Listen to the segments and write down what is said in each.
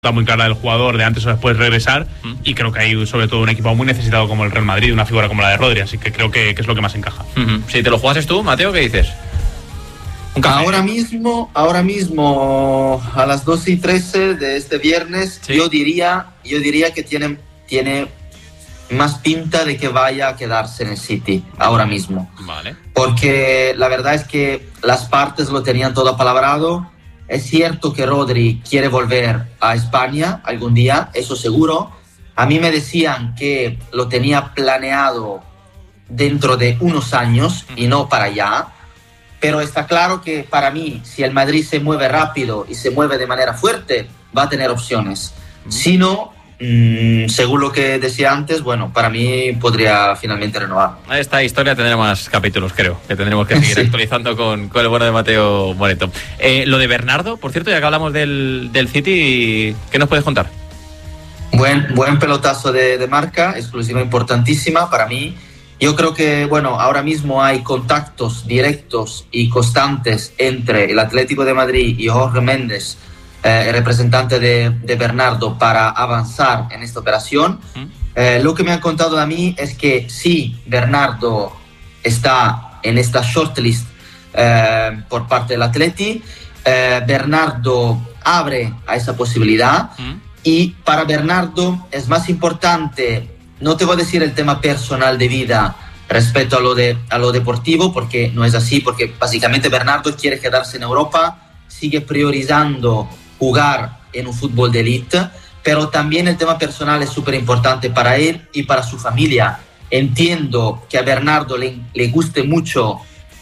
muy clara del jugador de antes o después regresar, y creo que hay sobre todo un equipo muy necesitado como el Real Madrid, una figura como la de Rodri, así que creo que es lo que más encaja. Si te lo jugases tú, Mateo, ¿qué dices? Ahora mismo a las 12:13 de este viernes, ¿sí? yo diría que tiene más pinta de que vaya a quedarse en el City ahora mismo. Vale. Porque la verdad es que las partes lo tenían todo apalabrado. Es cierto que Rodri quiere volver a España algún día, eso seguro. A mí me decían que lo tenía planeado dentro de unos años y no para allá. Pero está claro que para mí, si el Madrid se mueve rápido y se mueve de manera fuerte, va a tener opciones. Si no, según lo que decía antes, bueno, para mí podría finalmente renovar. Esta historia tendrá más capítulos, creo, que tendremos que seguir actualizando con el bueno de Mateo Moreto. Lo de Bernardo, por cierto, ya que hablamos del City, ¿qué nos puedes contar? Buen pelotazo de marca, exclusiva importantísima para mí. Yo creo que, bueno, ahora mismo hay contactos directos y constantes entre el Atlético de Madrid y Jorge Méndez, el representante de Bernardo, para avanzar en esta operación. Lo que me han contado a mí es que sí, Bernardo está en esta shortlist por parte del Atleti. Bernardo abre a esa posibilidad y para Bernardo es más importante, no te voy a decir el tema personal de vida respecto a lo deportivo, porque no es así, porque básicamente Bernardo quiere quedarse en Europa, sigue priorizando jugar en un fútbol de élite, pero también el tema personal es súper importante para él y para su familia. Entiendo que a Bernardo le guste mucho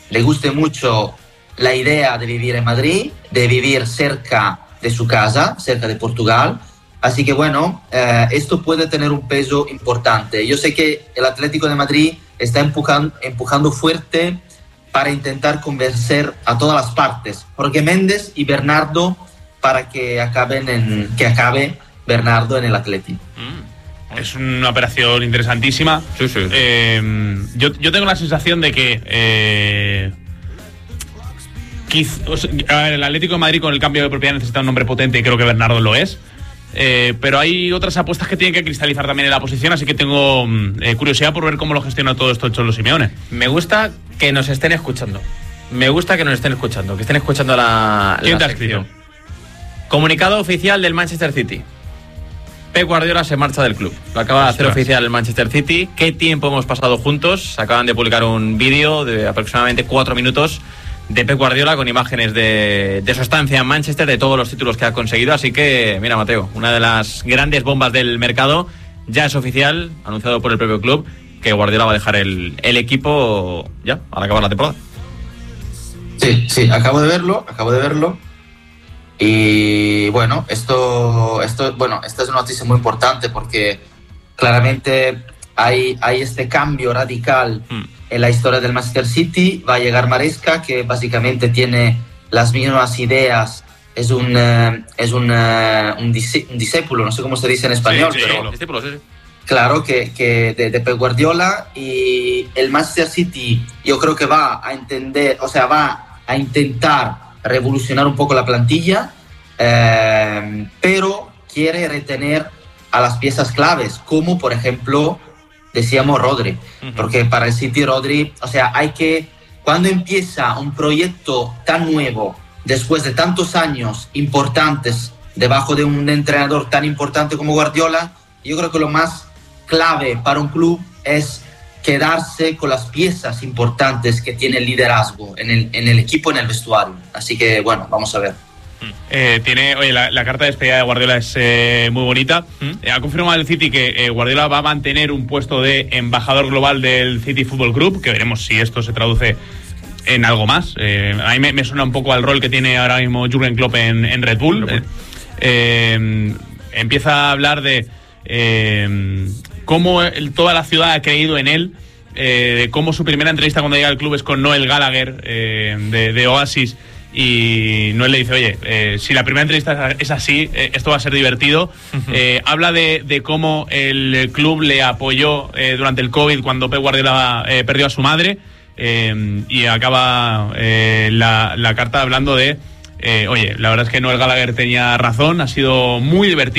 la idea de vivir en Madrid, de vivir cerca de su casa, cerca de Portugal. Así que bueno, esto puede tener un peso importante. Yo sé que el Atlético de Madrid está empujando fuerte para intentar convencer a todas las partes, Jorge Méndez y Bernardo, para que acabe Bernardo en el Atlético. Es una operación interesantísima. Sí. Yo tengo la sensación de que el Atlético de Madrid con el cambio de propiedad necesita un nombre potente, y creo que Bernardo lo es. Pero hay otras apuestas que tienen que cristalizar también en la posición, así que tengo curiosidad por ver cómo lo gestiona todo esto el Cholo Simeone. Me gusta que nos estén escuchando. Que estén escuchando la sección. Comunicado oficial del Manchester City. Pep Guardiola se marcha del club. Lo acaba de hacer oficial el Manchester City. ¿Qué tiempo hemos pasado juntos? Acaban de publicar un vídeo de aproximadamente 4 minutos de Pep Guardiola con imágenes de su estancia en Manchester, de todos los títulos que ha conseguido. Así que, mira, Mateo, una de las grandes bombas del mercado ya es oficial, anunciado por el propio club, que Guardiola va a dejar el equipo ya al acabar la temporada. Sí, acabo de verlo. Y bueno, esta es una noticia muy importante, porque claramente hay este cambio radical en la historia del Manchester City. Va a llegar Maresca, que básicamente tiene las mismas ideas, es un discípulo, no sé cómo se dice en español, pero discípulo, sí. Claro, que de Pep Guardiola, y el Manchester City yo creo que va a intentar revolucionar un poco la plantilla, pero quiere retener a las piezas claves, como por ejemplo decíamos Rodri, porque para el City Rodri, cuando empieza un proyecto tan nuevo, después de tantos años importantes debajo de un entrenador tan importante como Guardiola, yo creo que lo más clave para un club es quedarse con las piezas importantes que tiene el liderazgo en el equipo, en el vestuario. Así que bueno, vamos a ver. La carta de despedida de Guardiola es muy bonita. Ha confirmado el City que Guardiola va a mantener un puesto de embajador global del City Football Club, que veremos si esto se traduce en algo más. A mí me suena un poco al rol que tiene ahora mismo Jürgen Klopp en Red Bull. Empieza a hablar de cómo toda la ciudad ha creído en él, de cómo su primera entrevista cuando llega al club es con Noel Gallagher de Oasis, y Noel le dice, oye, si la primera entrevista es así, esto va a ser divertido. Habla de cómo el club le apoyó durante el COVID cuando Pep Guardiola perdió a su madre, y acaba la carta hablando de oye, la verdad es que Noel Gallagher tenía razón, ha sido muy divertido.